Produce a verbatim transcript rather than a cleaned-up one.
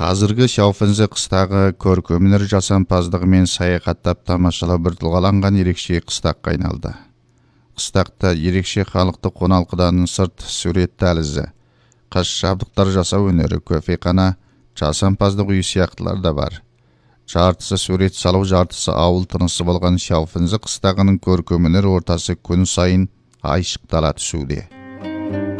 Қазіргі Шауфензе қыстағы көркем өнер жасампаздығымен саяхаттап тамашалау біртұлғаланған ерекше қыстаққа айналды. Қыстақта ерекше халықты қоналқыдан сырт сурет дәлізі, қыш жабдықтар жасау өнері, көфейхана, жасампаздық үй сияқтылар да бар. Жартысы сурет салу, жартысы ауыл тынысы болған Шауфензе қыстағының көркем өнер ортасы күн сайын айшықтала түсуде.